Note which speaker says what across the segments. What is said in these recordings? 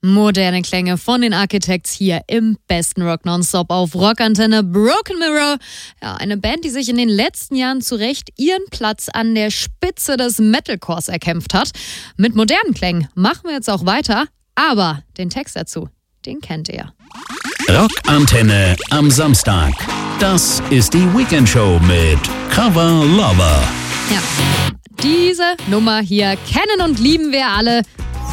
Speaker 1: Moderne Klänge von den Architects hier im besten Rock Nonstop auf Rockantenne. Broken Mirror, ja, eine Band, die sich in den letzten Jahren zu Recht ihren Platz an der Spitze des Metalcores erkämpft hat. Mit modernen Klängen machen wir jetzt auch weiter, aber den Text dazu, den kennt ihr.
Speaker 2: Rockantenne am Samstag. Das ist die Weekendshow mit Cover Lover.
Speaker 1: Ja, diese Nummer hier kennen und lieben wir alle.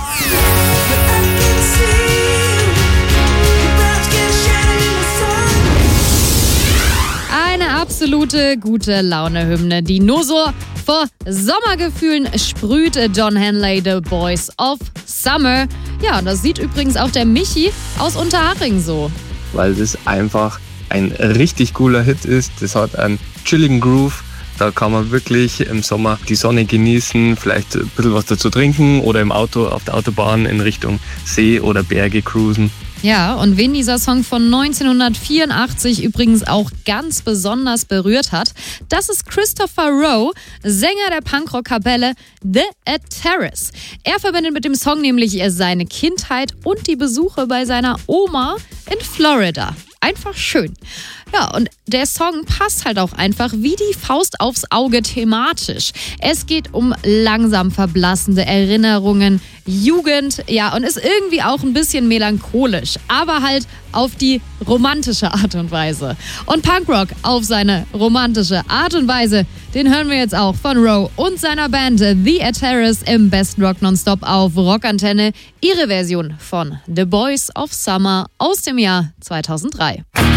Speaker 1: Eine absolute gute Laune-Hymne, die nur so vor Sommergefühlen sprüht. John Henley, The Boys of Summer. Ja, das sieht übrigens auch der Michi aus Unterhaching so.
Speaker 3: Weil das einfach ein richtig cooler Hit ist. Das hat einen chilligen Groove. Da kann man wirklich im Sommer die Sonne genießen, vielleicht ein bisschen was dazu trinken oder im Auto auf der Autobahn in Richtung See oder Berge cruisen.
Speaker 1: Ja, und wen dieser Song von 1984 übrigens auch ganz besonders berührt hat, das ist Christopher Rowe, Sänger der Punkrock-Kapelle The Terrace. Er verbindet mit dem Song nämlich seine Kindheit und die Besuche bei seiner Oma in Florida. Einfach schön. Ja, und der Song passt halt auch einfach wie die Faust aufs Auge thematisch. Es geht um langsam verblassende Erinnerungen, Jugend, ja, und ist irgendwie auch ein bisschen melancholisch, aber halt auf die romantische Art und Weise. Und Punkrock auf seine romantische Art und Weise, den hören wir jetzt auch von Rowe und seiner Band The Terrace im besten Rock Nonstop auf Rockantenne. Ihre Version von The Boys of Summer aus dem Jahr 2003.